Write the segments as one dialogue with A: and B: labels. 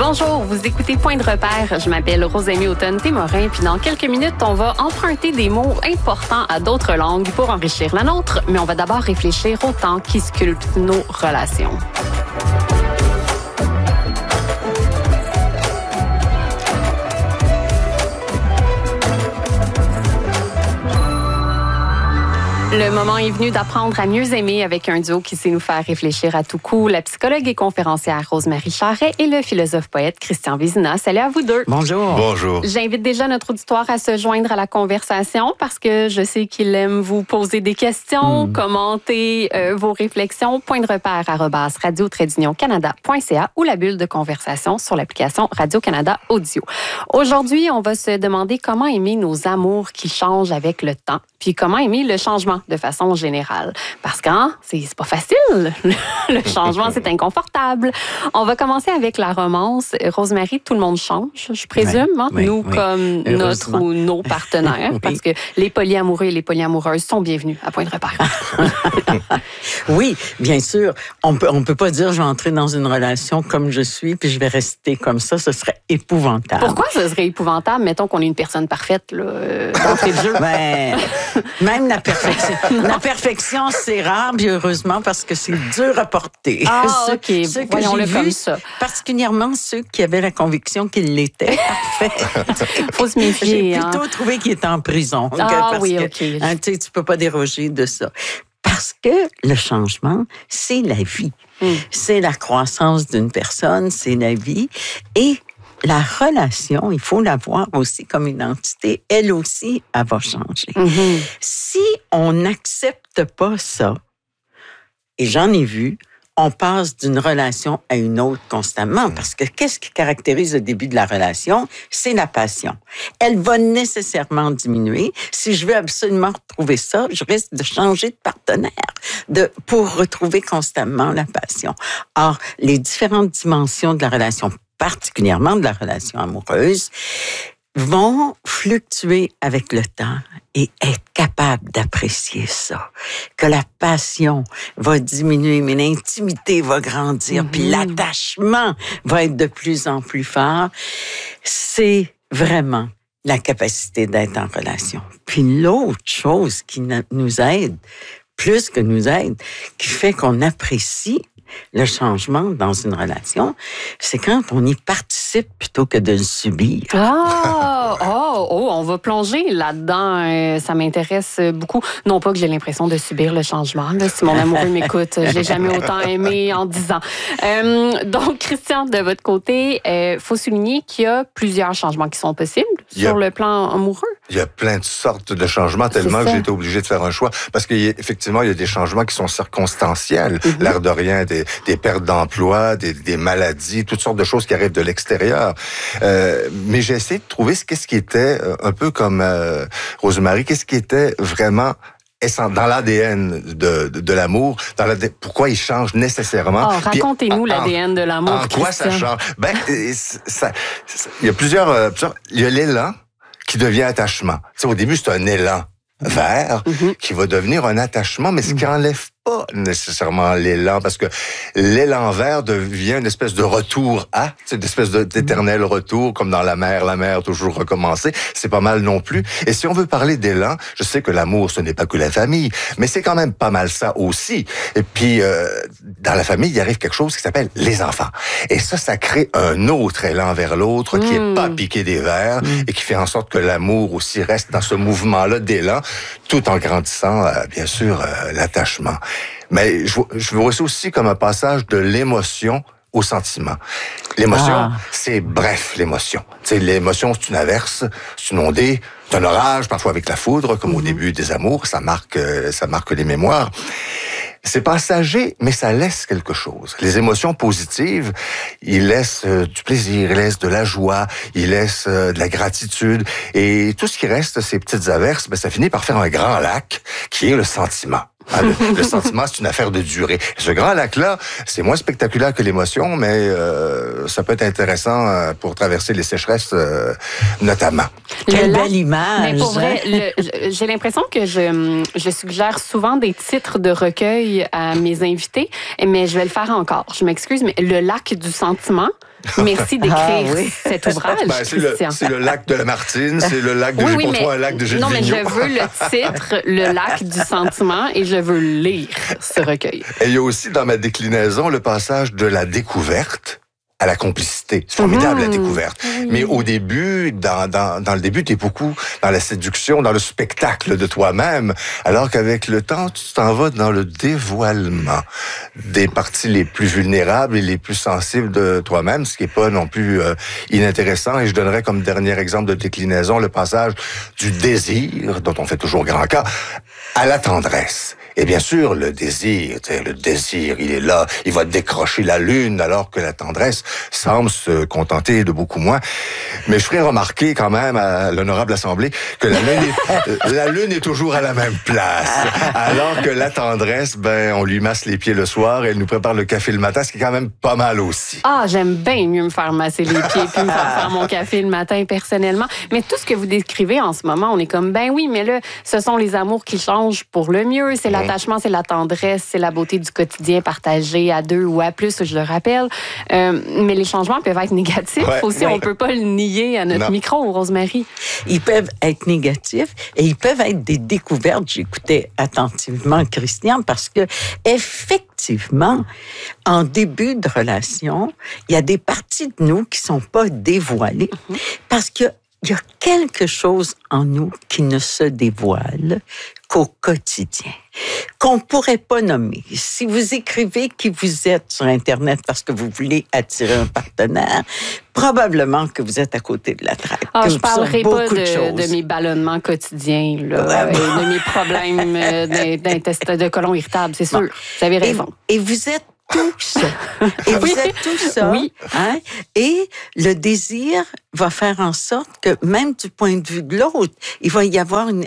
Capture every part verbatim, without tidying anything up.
A: Bonjour, vous écoutez Point de repère. Je m'appelle Rosemée Automne-Témorin, puis dans quelques minutes, on va emprunter des mots importants à d'autres langues pour enrichir la nôtre, mais on va d'abord réfléchir au temps qui sculpte nos relations. Le moment est venu d'apprendre à mieux aimer avec un duo qui sait nous faire réfléchir à tout coup. La psychologue et conférencière Rose-Marie Charret et le philosophe-poète Christian Vézina. Salut à vous deux.
B: Bonjour.
C: Bonjour.
A: J'invite déjà notre auditoire à se joindre à la conversation parce que je sais qu'il aime vous poser des questions, mmh. commenter euh, vos réflexions. Point de repère arobase radio trait d'union canada point c a ou la bulle de conversation sur l'application Radio-Canada Audio. Aujourd'hui, on va se demander comment aimer nos amours qui changent avec le temps, puis comment aimer le changement de façon générale. Parce que hein, c'est, c'est pas facile. Le changement, c'est inconfortable. On va commencer avec la romance. Rosemary, tout le monde change, je présume. Oui, hein? Oui, Nous, oui. comme notre ou nos partenaires. oui. Parce que les polyamoureux et les polyamoureuses sont bienvenus à Point de repère.
B: Oui, bien sûr. On peut, on peut pas dire je vais entrer dans une relation comme je suis puis je vais rester comme ça. Ce serait épouvantable.
A: Pourquoi ce serait épouvantable? Mettons qu'on est une personne parfaite là, d'entrée de jeu.
B: Ben, même la perfection. La perfection, c'est rare, bien heureusement, parce que c'est dur à porter.
A: Ah,
B: ceux,
A: OK.
B: Ceux que
A: Voyons-le
B: j'ai
A: comme
B: vus,
A: ça.
B: particulièrement ceux qui avaient la conviction qu'ils l'étaient. Parfait.
A: Faut se méfier.
B: J'ai plutôt
A: hein.
B: trouvé qu'ils étaient en prison.
A: Ah
B: parce
A: oui,
B: que,
A: OK.
B: Hein, tu sais, tu peux pas déroger de ça. Parce que le changement, c'est la vie. Mm. C'est la croissance d'une personne, c'est la vie. Et la relation, il faut la voir aussi comme une entité. Elle aussi, elle va changer. Mm-hmm. Si on n'accepte pas ça, et j'en ai vu, on passe d'une relation à une autre constamment. Parce que qu'est-ce qui caractérise le début de la relation? C'est la passion. Elle va nécessairement diminuer. Si je veux absolument retrouver ça, je risque de changer de partenaire de, pour retrouver constamment la passion. Or, les différentes dimensions de la relation, particulièrement de la relation amoureuse, vont fluctuer avec le temps et être capable d'apprécier ça. Que la passion va diminuer, mais l'intimité va grandir, mm-hmm. puis l'attachement va être de plus en plus fort. C'est vraiment la capacité d'être en relation. Puis l'autre chose qui nous aide, plus que nous aide, qui fait qu'on apprécie le changement dans une relation, c'est quand on y participe plutôt que de le subir.
A: Ah! Oh, oh, on va plonger là-dedans. Euh, ça m'intéresse beaucoup. Non pas que j'ai l'impression de subir le changement. Là, si mon amoureux m'écoute, je l'ai jamais autant aimé en dix ans. Euh, donc, Christian, de votre côté, il euh, faut souligner qu'il y a plusieurs changements qui sont possibles sur le plan amoureux.
C: Il y a plein de sortes de changements, tellement que j'ai été obligé de faire un choix. Parce qu'effectivement, il y a des changements qui sont circonstanciels. Mm-hmm. L'air de rien, des, des pertes d'emploi, des, des maladies, toutes sortes de choses qui arrivent de l'extérieur. Euh, mais j'ai essayé de trouver ce qu'est-ce qui était, un peu comme euh, Rosemary, qu'est-ce qui était vraiment dans l'A D N de, de, de l'amour, dans l'A D N, pourquoi il change nécessairement.
A: Oh, racontez-nous Puis, l'A D N de l'amour,
C: En quoi
A: Christian?
C: ça change? Ben, ça, ça, il y a plusieurs, euh, plusieurs... Il y a l'élan qui devient attachement. Tu sais, au début, c'est un élan vert mm-hmm. qui va devenir un attachement, mais ce qui enlève pas nécessairement l'élan, parce que l'élan vert devient une espèce de retour à, c'est une espèce de, d'éternel retour, comme dans la mer, la mer, toujours recommencer. C'est pas mal non plus. Et si on veut parler d'élan, je sais que l'amour, ce n'est pas que la famille, mais c'est quand même pas mal ça aussi. Et puis, euh, dans la famille, il arrive quelque chose qui s'appelle les enfants. Et ça, ça crée un autre élan vers l'autre qui mmh. est pas piqué des verres mmh. et qui fait en sorte que l'amour aussi reste dans ce mouvement-là d'élan, tout en grandissant, euh, bien sûr, euh, l'attachement. Mais je, je vois ça aussi comme un passage de l'émotion au sentiment. L'émotion, ah. c'est bref, l'émotion. Tu sais, l'émotion, c'est une averse, c'est une ondée, c'est un orage, parfois avec la foudre, comme mm-hmm. au début des amours, ça marque, ça marque les mémoires. C'est passager, mais ça laisse quelque chose. Les émotions positives, ils laissent euh, du plaisir, ils laissent de la joie, ils laissent euh, de la gratitude. Et tout ce qui reste, ces petites averses, ben, ça finit par faire un grand lac, qui est le sentiment. Hein, le, le sentiment, c'est une affaire de durée. Ce grand lac-là, c'est moins spectaculaire que l'émotion, mais euh, ça peut être intéressant euh, pour traverser les sécheresses, euh, notamment.
B: Quelle belle image!
A: Mais pour vrai, le, j'ai l'impression que je, je suggère souvent des titres de recueil à mes invités, mais je vais le faire encore. Je m'excuse, mais le lac du sentiment, Merci d'écrire
B: Ah, oui.
A: cet ouvrage,
C: Ben, c'est, le,
A: Christian.
C: c'est le lac de la Martine, c'est le lac de
A: Oui,
C: j'ai
A: oui,
C: pour
A: mais,
C: toi un lac de Gilles
A: non, mais je
C: Vigneault.
A: veux le titre, le lac du sentiment, et je veux lire ce recueil.
C: Et il y a aussi dans ma déclinaison le passage de la découverte à la complicité. C'est formidable,
A: Mmh.
C: la découverte.
A: Oui.
C: Mais au début, dans, dans, dans le début, tu es beaucoup dans la séduction, dans le spectacle de toi-même, alors qu'avec le temps, tu t'en vas dans le dévoilement des parties les plus vulnérables et les plus sensibles de toi-même, ce qui est pas non plus euh, inintéressant. Et je donnerais comme dernier exemple de déclinaison le passage du désir, dont on fait toujours grand cas, à la tendresse. Et bien sûr, le désir, le désir, il est là, il va décrocher la lune, alors que la tendresse semble se contenter de beaucoup moins. Mais je ferai remarquer quand même à l'honorable Assemblée que la lune est, la lune est toujours à la même place, alors que la tendresse, ben, on lui masse les pieds le soir et elle nous prépare le café le matin, ce qui est quand même pas mal aussi.
A: Ah, j'aime bien mieux me faire masser les pieds puis me faire faire mon café le matin personnellement. Mais tout ce que vous décrivez en ce moment, on est comme, ben oui, mais là, ce sont les amours qui changent pour le mieux. C'est l'attachement, c'est la tendresse, c'est la beauté du quotidien partagé à deux ou à plus, je le rappelle. Euh, mais les changements peuvent être négatifs
C: Ouais,
A: aussi.
C: ouais.
A: On peut pas le nier à notre
C: Non.
A: micro, Rosemary.
B: Ils peuvent être négatifs et ils peuvent être des découvertes. J'écoutais attentivement Christian parce que effectivement, en début de relation, il y a des parties de nous qui sont pas dévoilées mm-hmm. parce que il y a quelque chose en nous qui ne se dévoile qu'au quotidien, qu'on pourrait pas nommer. Si vous écrivez qui vous êtes sur Internet parce que vous voulez attirer un partenaire, probablement que vous êtes à côté de la traque.
A: Ah, je
B: Sur
A: parlerai pas
B: beaucoup
A: de,
B: choses.
A: de mes ballonnements quotidiens, là,
B: Ouais,
A: et de mes problèmes euh, d'in- d'intestin, de côlon irritable, c'est sûr.
B: Bon.
A: Vous avez raison.
B: Et, et vous êtes tout ça. Et vous
A: Oui.
B: êtes tout ça.
A: Oui.
B: Hein? Et le désir va faire en sorte que même du point de vue de l'autre, il va y avoir une,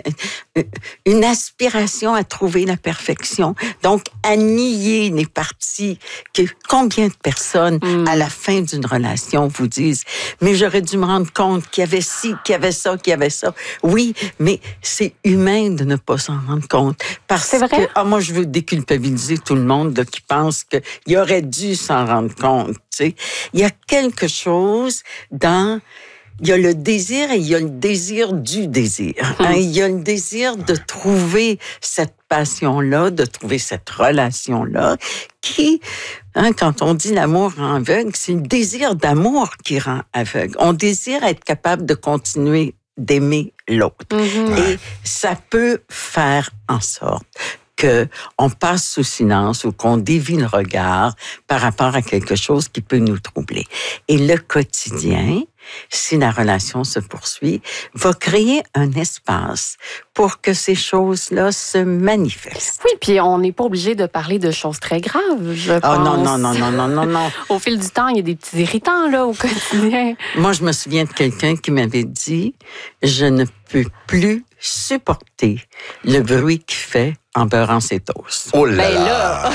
B: une aspiration à trouver la perfection. Donc, à nier les parties que combien de personnes, mm. à la fin d'une relation, vous disent « Mais j'aurais dû me rendre compte qu'il y avait ci, qu'il y avait ça, qu'il y avait ça. » Oui, mais c'est humain de ne pas s'en rendre compte. Parce
A: c'est vrai?
B: que, ah, moi, je veux déculpabiliser tout le monde là, qui pense qu'il aurait dû s'en rendre compte. Tu sais. Il y a quelque chose dans... Il y a le désir et il y a le désir du désir. Hein? Il y a le désir de trouver cette passion-là, de trouver cette relation-là qui, hein, quand on dit l'amour rend aveugle, c'est le désir d'amour qui rend aveugle. On désire être capable de continuer d'aimer l'autre. Mm-hmm. Et ça peut faire en sorte que on passe sous silence ou qu'on dévie le regard par rapport à quelque chose qui peut nous troubler. Et le quotidien, si la relation se poursuit, va créer un espace pour que ces choses-là se manifestent.
A: Oui, puis on n'est pas obligé de parler de choses très graves, je
B: oh,
A: pense.
B: non, non, non, non, non, non, non.
A: Au fil du temps, il y a des petits irritants, là, au quotidien.
B: Moi, je me souviens de quelqu'un qui m'avait dit « Je ne peux plus supporter le bruit qu'il fait en beurrant ses toasts. »
C: Oh là
A: ben
C: là!
A: là.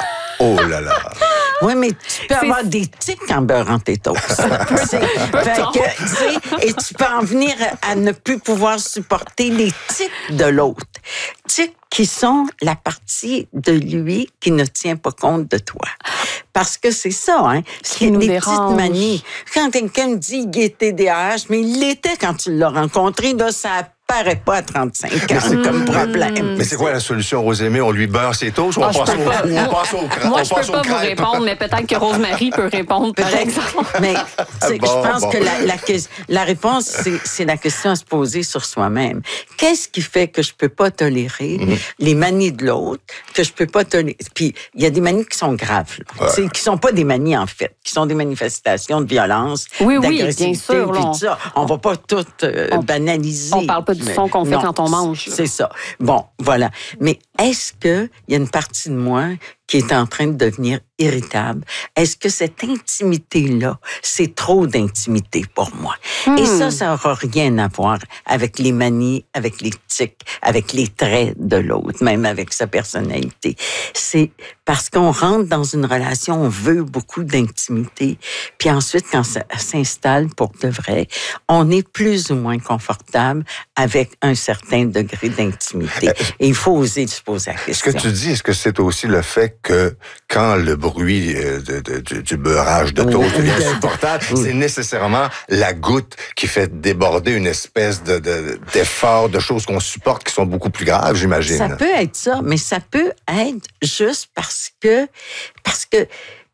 C: Oh là là!
B: Oui, mais tu peux avoir des tics en beurrant tes toasts. fait que, tu sais, et tu peux en venir à ne plus pouvoir supporter les tics de l'autre. Tics qui sont la partie de lui qui ne tient pas compte de toi. Parce que c'est ça, hein. C'est des petites manies. Quand quelqu'un me dit qu'il est T D A H, mais il l'était quand tu l'as rencontré, là, ça paraît pas à trente-cinq ans c'est comme problème.
C: Mais c'est quoi la solution, Rosemary? On lui beurre ses toasts ou on,
A: ah,
C: passe, au,
A: pas,
C: ou on passe au crêpes?
A: Moi, je peux pas vous répondre, mais peut-être que Rosemary peut répondre, par exemple.
B: Mais
C: bon,
B: je pense
C: bon.
B: que la, la, la réponse, c'est, c'est la question à se poser sur soi-même. Qu'est-ce qui fait que je peux pas tolérer mm-hmm. les manies de l'autre, que je peux pas tolérer? Puis, il y a des manies qui sont graves, là. Ouais. Qui sont pas des manies, en fait, qui sont des manifestations de violence,
A: oui,
B: d'agressivité,
A: oui, bien sûr,
B: puis
A: là, on,
B: tout ça. On va pas tout euh,
A: on,
B: banaliser.
A: On parle pas du son qu'on fait
B: non,
A: quand on mange.
B: C'est ça. Bon, voilà. Mais est-ce que il y a une partie de moi qui est en train de devenir irritable? Est-ce que cette intimité-là, c'est trop d'intimité pour moi? Hmm. Et ça, ça n'aura rien à voir avec les manies, avec les tics, avec les traits de l'autre, même avec sa personnalité. C'est parce qu'on rentre dans une relation, on veut beaucoup d'intimité, puis ensuite, quand ça s'installe pour de vrai, on est plus ou moins confortable avec un certain degré d'intimité. Et il faut oser se poser poser la question.
C: Ce que tu dis, est-ce que c'est aussi le fait que quand le bruit de, de, de, du beurrage de toast devient insupportable, oui. c'est nécessairement la goutte qui fait déborder une espèce de, de, d'effort, de choses qu'on supporte qui sont beaucoup plus graves, j'imagine.
B: Ça peut être ça, mais ça peut être juste parce que, parce que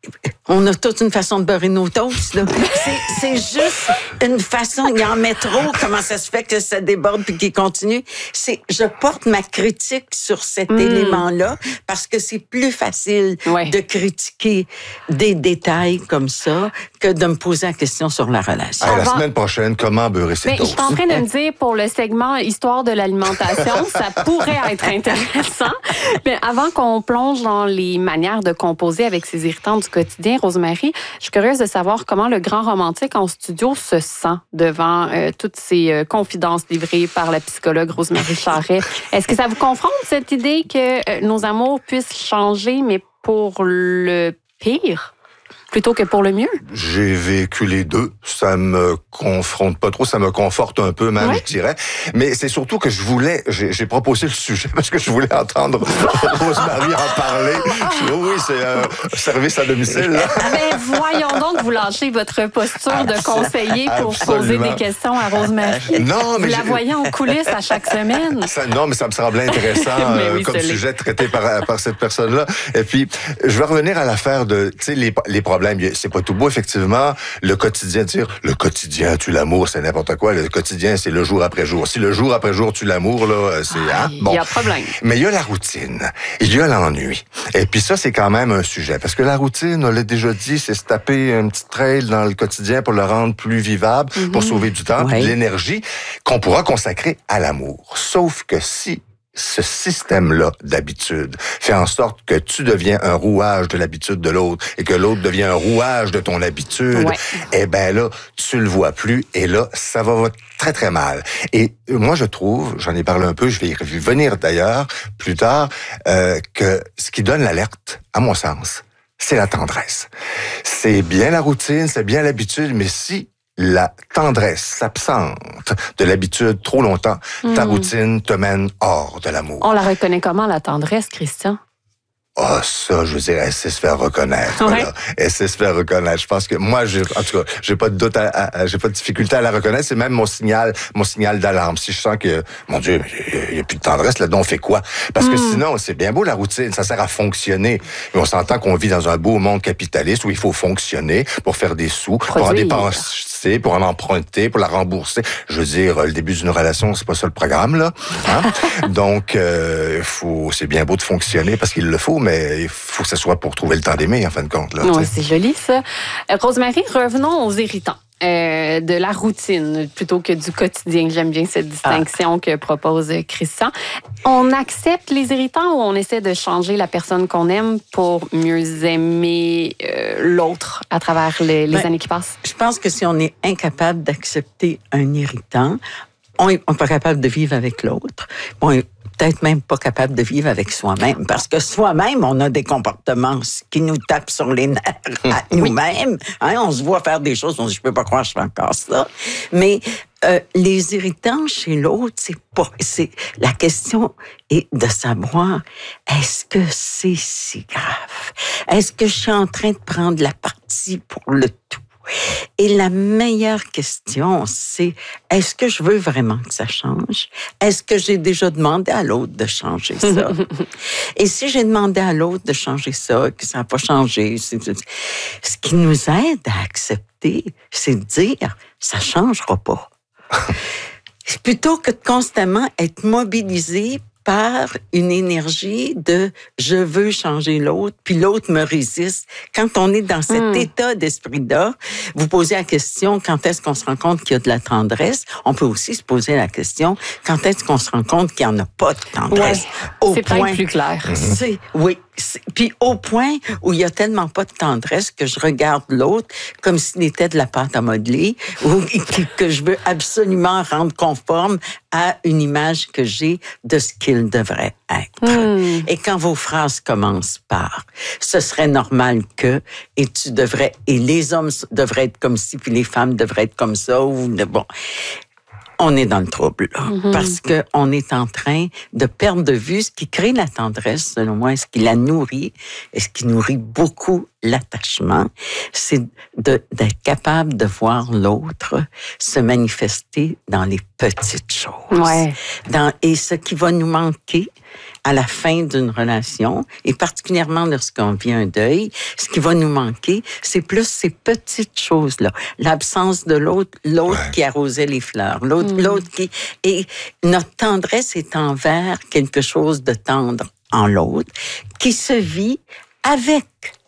B: on a toute une façon de beurrer nos toasts, là. C'est, c'est juste une façon, il y en met trop, comment ça se fait que ça déborde puis qu'il continue. C'est, je porte ma critique sur cet mmh. élément-là parce que c'est plus facile ouais. de critiquer des détails comme ça que de me poser la question sur la relation.
C: Ah, la avant... semaine prochaine, comment beurrer ses toasts?
A: Je suis en train de me dire, pour le segment Histoire de l'alimentation, ça pourrait être intéressant. Mais avant qu'on plonge dans les manières de composer avec ces irritants du quotidien, Rosemary, je suis curieuse de savoir comment le grand romantique en studio se sent devant euh, toutes ces euh, confidences livrées par la psychologue Rosemary Charest. Est-ce que ça vous confronte, cette idée que euh, nos amours puissent changer, mais pour le pire? Plutôt que pour le mieux?
C: J'ai vécu les deux. Ça me confronte pas trop, ça me conforte un peu même, ouais. je dirais. Mais c'est surtout que je voulais, j'ai, j'ai proposé le sujet parce que je voulais entendre Rosemary en parler. Je, oui, c'est un service à domicile. Là.
A: Mais voyons donc, vous lâchez votre posture de conseiller pour Absolument. Poser des questions à Rosemary.
C: Non, mais
A: vous la voyez en coulisses à chaque semaine.
C: Ça, non, mais ça me semblait intéressant euh, oui, comme sujet traité par, par cette personne-là. Et puis, je vais revenir à l'affaire de, tu sais, les, les problèmes. C'est pas tout beau, effectivement. Le quotidien, dire le quotidien tue l'amour, c'est n'importe quoi. Le quotidien, c'est le jour après jour. Si le jour après jour tue l'amour, là, c'est...
A: Ah, hein? Bon. Il y a problème.
C: Mais il y a la routine. Il y a l'ennui. Et puis ça, c'est quand même un sujet. Parce que la routine, on l'a déjà dit, c'est se taper un petit trail dans le quotidien pour le rendre plus vivable, mm-hmm. pour sauver du temps, ouais. de l'énergie qu'on pourra consacrer à l'amour. Sauf que si ce système-là d'habitude fait en sorte que tu deviens un rouage de l'habitude de l'autre et que l'autre devient un rouage de ton habitude, ouais. eh ben là, tu le vois plus et là, ça va très, très mal. Et moi, je trouve, j'en ai parlé un peu, je vais y revenir d'ailleurs plus tard, euh, que ce qui donne l'alerte, à mon sens, c'est la tendresse. C'est bien la routine, c'est bien l'habitude, mais si la tendresse s'absente de l'habitude trop longtemps, mmh. ta routine te mène hors de l'amour.
A: On la reconnaît comment, la tendresse, Christian?
C: Ah, oh, ça, je veux dire, elle sait se faire reconnaître. Ouais. Voilà. Elle sait se faire reconnaître. Je pense que moi, j'ai, en tout cas, j'ai pas de doute, à, à, j'ai pas de difficulté à la reconnaître. C'est même mon signal, mon signal d'alarme. Si je sens que, mon Dieu, il y a plus de tendresse là-dedans, on fait quoi? Parce mm. que sinon, c'est bien beau la routine, ça sert à fonctionner. Mais on s'entend qu'on vit dans un beau monde capitaliste où il faut fonctionner pour faire des sous, Produire. pour en dépenser, pour en emprunter, pour la rembourser. Je veux dire, le début d'une relation, c'est pas ça le programme là. Hein? Donc, euh, faut, c'est bien beau de fonctionner parce qu'il le faut. Mais il faut que ce soit pour trouver le temps d'aimer, en fin de compte. Là,
A: oui, c'est joli, ça. Rosemary, revenons aux irritants. Euh, de la routine plutôt que du quotidien. J'aime bien cette distinction ah. que propose Christian. On accepte les irritants ou on essaie de changer la personne qu'on aime pour mieux aimer euh, l'autre à travers les, les ben, années qui passent?
B: Je pense que si on est incapable d'accepter un irritant, on n'est pas capable de vivre avec l'autre. Bon, peut-être même pas capable de vivre avec soi-même, parce que soi-même, on a des comportements qui nous tapent sur les nerfs à nous-mêmes. Hein, on se voit faire des choses, on se dit, je peux pas croire que je fais encore ça. Mais euh, les irritants chez l'autre, c'est pas, c'est la question est de savoir, est-ce que c'est si grave? Est-ce que je suis en train de prendre la partie pour le tout? Et la meilleure question, c'est est-ce que je veux vraiment que ça change? Est-ce que j'ai déjà demandé à l'autre de changer ça? Et si j'ai demandé à l'autre de changer ça, que ça n'a pas changé, c'est, c'est, ce qui nous aide à accepter, c'est de dire ça ne changera pas. Plutôt que de constamment être mobilisé par une énergie de « je veux changer l'autre », puis l'autre me résiste. Quand on est dans cet mmh. état d'esprit-là, vous posez la question « quand est-ce qu'on se rend compte qu'il y a de la tendresse ?» On peut aussi se poser la question « quand est-ce qu'on se rend compte qu'il n'y en a pas de tendresse?
A: Ouais, » C'est point, plus clair.
B: C'est, oui. C'est, puis au point où il n'y a tellement pas de tendresse que je regarde l'autre comme s'il était de la pâte à modeler ou que je veux absolument rendre conforme à une image que j'ai de ce qu'il devrait être. Mm. Et quand vos phrases commencent par « ce serait normal que » et tu devrais, et les hommes devraient être comme ci, puis les femmes devraient être comme ça, ou bon... on est dans le trouble, là, mm-hmm. parce que on est en train de perdre de vue ce qui crée la tendresse, selon moi, ce qui la nourrit, et ce qui nourrit beaucoup l'attachement, c'est de, d'être capable de voir l'autre se manifester dans les petites choses.
A: Ouais.
B: Dans, et ce qui va nous manquer à la fin d'une relation, et particulièrement lorsqu'on vit un deuil, ce qui va nous manquer, c'est plus ces petites choses-là. L'absence de l'autre, l'autre ouais. qui arrosait les fleurs, l'autre, mmh. l'autre qui... Et notre tendresse est envers quelque chose de tendre en l'autre, qui se vit avec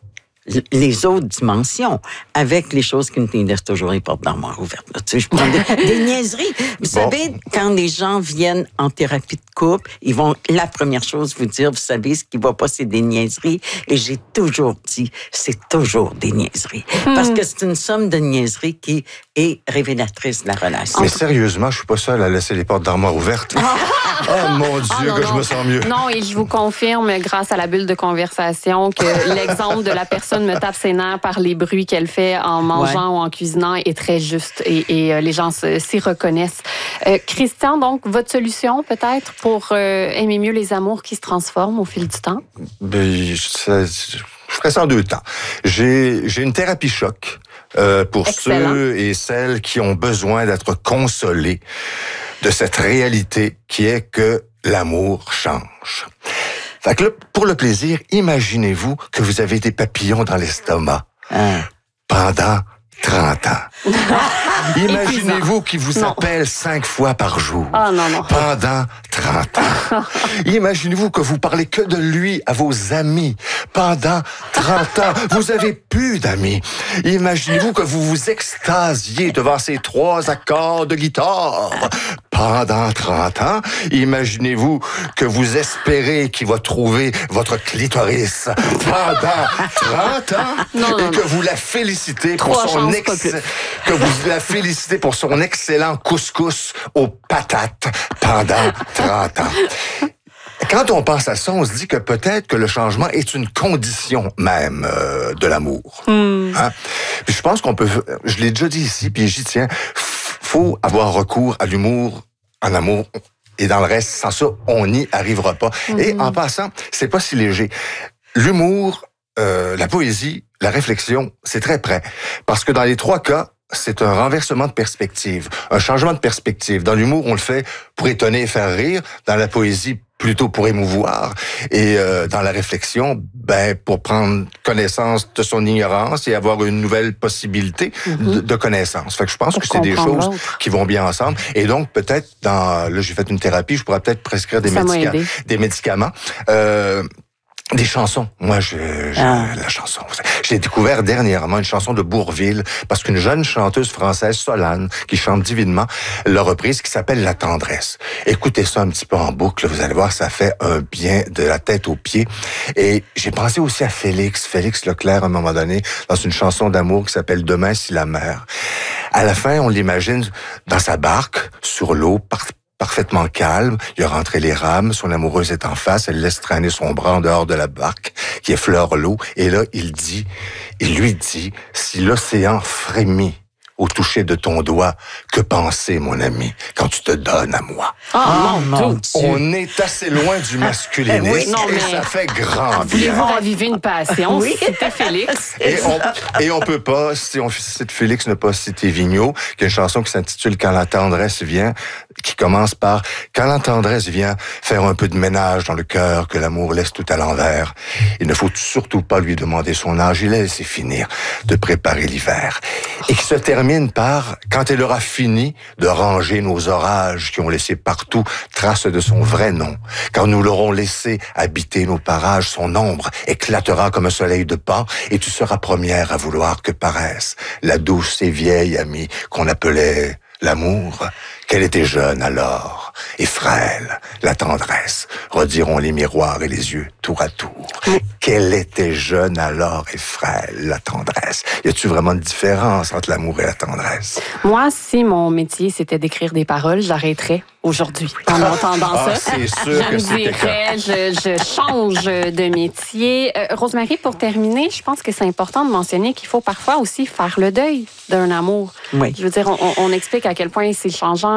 B: les autres dimensions, avec les choses qui nous laissent toujours les portes d'armoire ouvertes. Là. Tu sais, je prends des, des niaiseries. Vous bon. savez, quand les gens viennent en thérapie de couple, ils vont, la première chose, vous dire, vous savez, ce qui va pas, c'est des niaiseries. Et j'ai toujours dit, c'est toujours des niaiseries. Hmm. Parce que c'est une somme de niaiseries qui est révélatrice de la relation.
C: Mais sérieusement, je suis pas seul à laisser les portes d'armoire ouvertes. Oh mon Dieu, oh, non, que non. je me sens mieux.
A: Non, et je vous confirme, grâce à la bulle de conversation, que l'exemple de la personne me tape ses nerfs par les bruits qu'elle fait en mangeant ouais. ou en cuisinant est très juste et, et euh, les gens se, s'y reconnaissent. Euh, Christian, donc, votre solution peut-être pour euh, aimer mieux les amours qui se transforment au fil du temps?
C: Ben, ça, je ferais ça en deux temps. J'ai, j'ai une thérapie choc euh, pour Excellent. ceux et celles qui ont besoin d'être consolés de cette réalité qui est que l'amour change. Fait que là, pour le plaisir, imaginez-vous que vous avez des papillons dans l'estomac hein. pendant trente ans. Imaginez-vous qu'il vous non. appelle cinq fois par jour
A: oh, non, non.
C: pendant trente ans. Imaginez-vous que vous parlez que de lui à vos amis pendant trente ans. Vous avez plus d'amis. Imaginez-vous que vous vous extasiez devant ces trois accords de guitare pendant trente ans. Imaginez-vous que vous espérez qu'il va trouver votre clitoris pendant trente ans non, et non, que non. vous la félicitez pour Trois son ex... que vous la félicitez pour son excellent couscous aux patates pendant trente ans. Quand on pense à ça, on se dit que peut-être que le changement est une condition même euh, de l'amour. Mm. Hein? Puis je pense qu'on peut, je l'ai déjà dit ici, puis j'y tiens, faut avoir recours à l'humour en amour. Et dans le reste, sans ça, on n'y arrivera pas. Mm. Et en passant, c'est pas si léger. L'humour, euh, la poésie, la réflexion, c'est très près. Parce que dans les trois cas, c'est un renversement de perspective, un changement de perspective. Dans l'humour, on le fait pour étonner et faire rire. Dans la poésie, plutôt pour émouvoir. Et euh, dans la réflexion, ben pour prendre connaissance de son ignorance et avoir une nouvelle possibilité mm-hmm. de, de connaissance. Fait que je pense pour que c'est des choses l'autre. qui vont bien ensemble. Et donc, peut-être, dans là, j'ai fait une thérapie, je pourrais peut-être prescrire des, médica- des médicaments. Euh, Des chansons. Moi, je, je ah. la chanson. J'ai découvert dernièrement une chanson de Bourvil parce qu'une jeune chanteuse française, Solane, qui chante divinement, l'a reprise qui s'appelle La Tendresse. Écoutez ça un petit peu en boucle, vous allez voir, ça fait un bien de la tête aux pieds. Et j'ai pensé aussi à Félix, Félix Leclerc, à un moment donné, dans une chanson d'amour qui s'appelle Demain si la mer. À la fin, on l'imagine dans sa barque, sur l'eau, par parfaitement calme, il a rentré les rames, son amoureuse est en face, elle laisse traîner son bras en dehors de la barque qui effleure l'eau, et là, il dit, il lui dit, si l'océan frémit au toucher de ton doigt, que penser, mon ami, quand tu te donnes à moi?
A: Oh, oh mon Dieu!
C: On est assez loin du masculinisme oui, non, et ça fait grand bien.
A: Voulez-vous raviver une passion? Oui. C'était Félix.
C: Et on, et on peut pas, si on cite Félix, ne pas citer Vigneault, qui a une chanson qui s'intitule « Quand la tendresse vient », qui commence par « Quand la tendresse vient faire un peu de ménage dans le cœur que l'amour laisse tout à l'envers, il ne faut surtout pas lui demander son âge, il a laissé finir de préparer l'hiver. » Et qui se termine par « Quand elle aura fini de ranger nos orages qui ont laissé partout trace de son vrai nom, quand nous l'aurons laissé habiter nos parages, son ombre éclatera comme un soleil de Pan et tu seras première à vouloir que paraisse la douce et vieille amie qu'on appelait l'amour. Qu'elle était jeune alors et frêle, la tendresse, rediront les miroirs et les yeux tour à tour. Qu'elle était jeune alors et frêle, la tendresse. Y a-t-il vraiment une différence entre l'amour et la tendresse?
A: Moi, si mon métier c'était d'écrire des paroles, j'arrêterais aujourd'hui en entendant
C: ah,
A: ça.
C: C'est sûr
A: je
C: que
A: me dirais, je, je change de métier. Euh, Rosemary, pour terminer, je pense que c'est important de mentionner qu'il faut parfois aussi faire le deuil d'un amour.
B: Oui.
A: Je veux dire, on, on explique à quel point c'est changeant,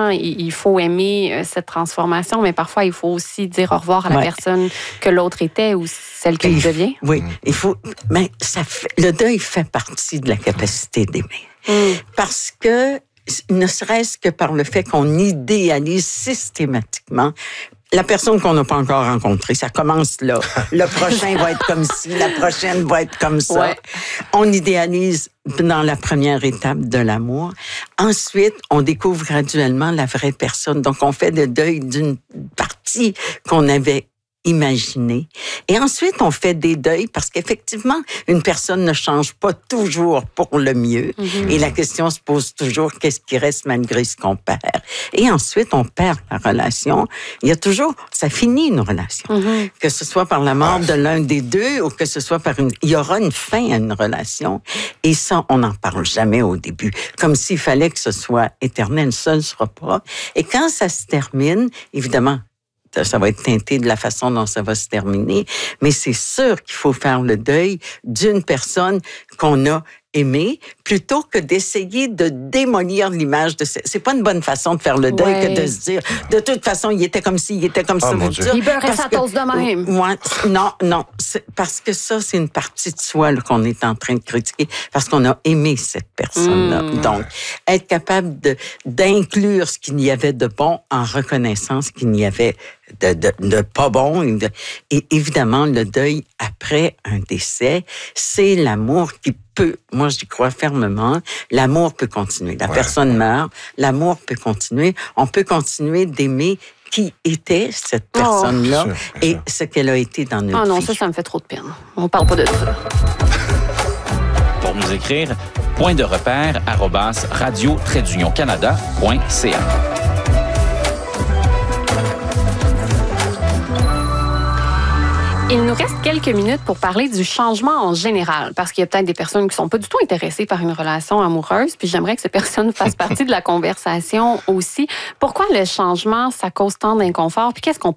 A: effectivement, il, il faut aimer cette transformation, mais parfois, il faut aussi dire au revoir à la ouais. personne que l'autre était ou celle qu'elle devient.
B: Oui, il faut. Mais ça fait, le deuil fait partie de la capacité d'aimer. Mm. Parce que, ne serait-ce que par le fait qu'on idéalise systématiquement la personne qu'on n'a pas encore rencontrée, ça commence là. Le prochain va être comme ci, la prochaine va être comme ça. Ouais. On idéalise dans la première étape de l'amour. Ensuite, on découvre graduellement la vraie personne. Donc, on fait le deuil d'une partie qu'on avait imaginée. Et ensuite, on fait des deuils parce qu'effectivement, une personne ne change pas toujours pour le mieux. Mm-hmm. Et la question se pose toujours, qu'est-ce qui reste malgré ce qu'on perd? Et ensuite, on perd la relation. Il y a toujours, ça finit une relation. Mm-hmm. Que ce soit par la mort de l'un des deux ou que ce soit par une, il y aura une fin à une relation. Et ça, on n'en parle jamais au début. Comme s'il fallait que ce soit éternel, ça ne sera pas. Et quand ça se termine, évidemment, ça va être teinté de la façon dont ça va se terminer, mais c'est sûr qu'il faut faire le deuil d'une personne qu'on a aimée plutôt que d'essayer de démolir l'image de... C'est pas une bonne façon de faire le deuil ouais. que de se dire, de toute façon, il était comme ci, il était comme oh, ça.
A: Dire, il beurrait sa toast de même.
B: Moi, non, non. Parce que ça, c'est une partie de soi là, qu'on est en train de critiquer parce qu'on a aimé cette personne-là. Mm. Donc, être capable de, d'inclure ce qu'il y avait de bon en reconnaissant ce qu'il y avait de, de, de pas bon. Et évidemment, le deuil après un décès, c'est l'amour qui peut, moi j'y crois fermement, l'amour peut continuer. La ouais. personne meurt, l'amour peut continuer. On peut continuer d'aimer qui était cette personne-là oh, bien sûr, bien et sûr. Ce qu'elle a été dans notre vie.
A: Ah non, vie. Ça, ça me fait trop de peine. On parle pas de ça.
D: Pour nous écrire, point de repère arobase radio trait d'union canada point c a.
A: Il nous reste quelques minutes pour parler du changement en général, parce qu'il y a peut-être des personnes qui sont pas du tout intéressées par une relation amoureuse, puis j'aimerais que ces personnes fassent partie de la conversation aussi. Pourquoi le changement, ça cause tant d'inconfort, puis qu'est-ce qu'on